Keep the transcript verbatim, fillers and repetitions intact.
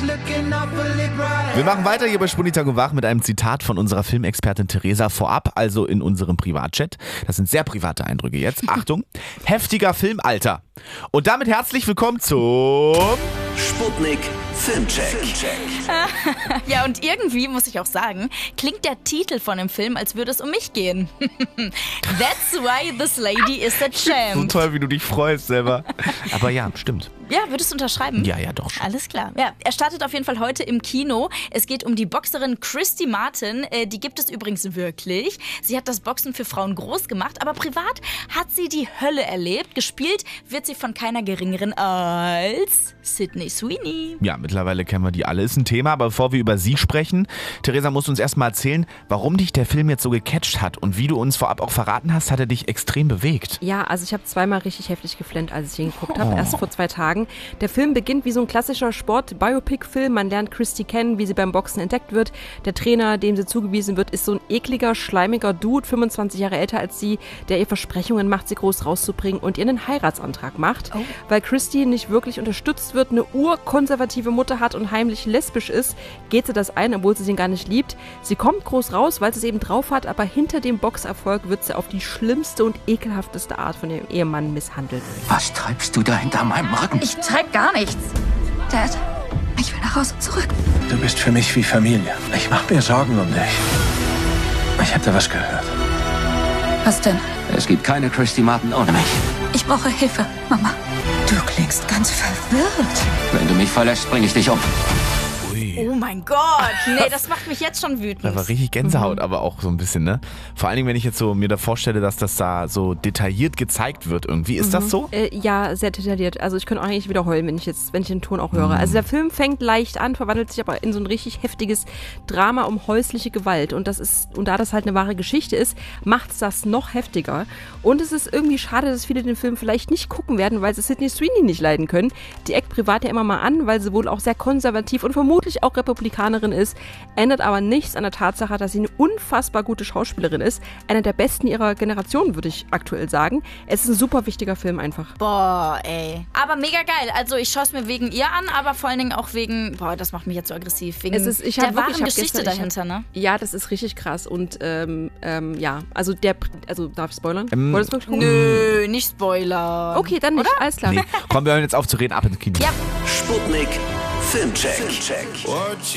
Wir machen weiter hier bei Spunitag und Wach mit einem Zitat von unserer Filmexpertin Theresa vorab, also in unserem Privatchat. Das sind sehr private Eindrücke jetzt. Achtung, heftiger Filmalter. Und damit herzlich willkommen zum Sputnik Filmcheck. Ja, und irgendwie, muss ich auch sagen, klingt der Titel von dem Film, als würde es um mich gehen. That's why this lady is a champ. So toll, wie du dich freust selber. Aber ja, stimmt. Ja, würdest du unterschreiben? Ja, ja, doch schon. Alles klar. Ja, er startet auf jeden Fall heute im Kino. Es geht um die Boxerin Christy Martin. Äh, die gibt es übrigens wirklich. Sie hat das Boxen für Frauen groß gemacht, aber privat hat sie die Hölle erlebt. Gespielt wird sie von keiner geringeren als Sydney Sweeney. Ja, mittlerweile kennen wir die alle. Ist ein Thema, aber bevor wir über sie sprechen, Theresa, musst du uns erstmal erzählen, warum dich der Film jetzt so gecatcht hat und wie du uns vorab auch verraten hast, hat er dich extrem bewegt. Ja, also ich habe zweimal richtig heftig geflennt, als ich ihn geguckt habe. Oh. Erst vor zwei Tagen. Der Film beginnt wie so ein klassischer Sport-Biopic-Film. Man lernt Christy kennen, wie sie beim Boxen entdeckt wird. Der Trainer, dem sie zugewiesen wird, ist so ein ekliger, schleimiger Dude, fünfundzwanzig Jahre älter als sie, der ihr Versprechungen macht, sie groß rauszubringen und ihr einen Heiratsantrag macht. Oh. Weil Christy nicht wirklich unterstützt wird, eine urkonservative Mutter hat und heimlich lesbisch ist, geht sie das ein, obwohl sie ihn gar nicht liebt. Sie kommt groß raus, weil sie es eben drauf hat, aber hinter dem Boxerfolg wird sie auf die schlimmste und ekelhafteste Art von ihrem Ehemann misshandelt. Was treibst du da hinter meinem Rücken? Ich treib gar nichts. Dad, ich will nach Hause zurück. Du bist für mich wie Familie. Ich mach mir Sorgen um dich. Ich hab da was gehört. Was denn? Es gibt keine Christy Martin ohne mich. Ich brauche Hilfe, Mama. Du klingst ganz verwirrt. Wenn du mich verlässt, bring ich dich um. Oh mein Gott, nee, das macht mich jetzt schon wütend. Da war richtig Gänsehaut, mhm. aber auch so ein bisschen, ne? Vor allen Dingen, wenn ich jetzt so mir da vorstelle, dass das da so detailliert gezeigt wird irgendwie. Ist mhm. das so? Äh, ja, sehr detailliert. Also ich könnte auch eigentlich wieder heulen, wenn ich jetzt, wenn ich den Ton auch höre. Mhm. Also der Film fängt leicht an, verwandelt sich aber in so ein richtig heftiges Drama um häusliche Gewalt. Und das ist, und da das halt eine wahre Geschichte ist, macht es das noch heftiger. Und es ist irgendwie schade, dass viele den Film vielleicht nicht gucken werden, weil sie Sydney Sweeney nicht leiden können. Die eckt privat ja immer mal an, weil sie wohl auch sehr konservativ und vermutlich auch Republikanerin ist, ändert aber nichts an der Tatsache, dass sie eine unfassbar gute Schauspielerin ist. Einer der besten ihrer Generation, würde ich aktuell sagen. Es ist ein super wichtiger Film einfach. Boah, ey. Aber mega geil. Also ich schaue es mir wegen ihr an, aber vor allen Dingen auch wegen, boah, das macht mich jetzt so aggressiv, wegen es ist, ich der wirklich, wahren Geschichte gestern, dahinter, ne? Ja, das ist richtig krass und ähm, ähm, ja, also der, also darf ich spoilern? Ähm, Wolltest du wirklich gucken? Nö, nicht Spoiler. Okay, dann nicht, oder? Alles klar. Nee. Komm, wir hören jetzt auf zu reden, ab ins Kino. Ja. Sputnik Filmcheck. Filmcheck.